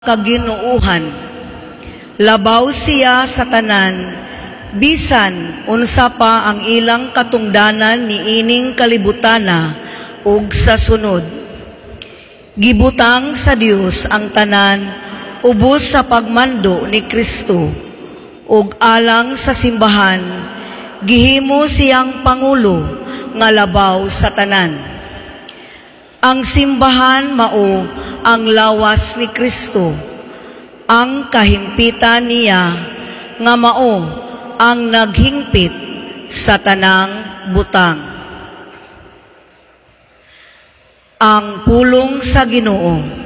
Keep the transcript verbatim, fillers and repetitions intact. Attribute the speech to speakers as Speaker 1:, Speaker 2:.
Speaker 1: kaginuuhan. Labaw siya sa tanan, bisan unsa pa ang ilang katungdanan ni ining kalibutana ug sa sunod. Gibutang sa Dios ang tanan ubos sa pagmando ni Kristo ug alang sa simbahan gihimo siyang pangulo nga labaw sa tanan. Ang simbahan mao ang lawas ni Kristo, ang kahimpitan niya nga mao ang naghingpit sa tanang butang. Ang pulong sa Ginoo.